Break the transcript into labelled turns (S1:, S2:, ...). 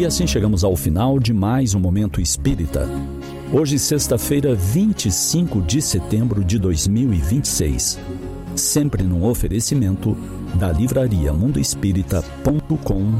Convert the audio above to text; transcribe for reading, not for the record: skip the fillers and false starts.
S1: E assim chegamos ao final de mais um Momento Espírita. Hoje, sexta-feira, 25 de setembro de 2026. Sempre num oferecimento da livraria mundoespírita.com.br.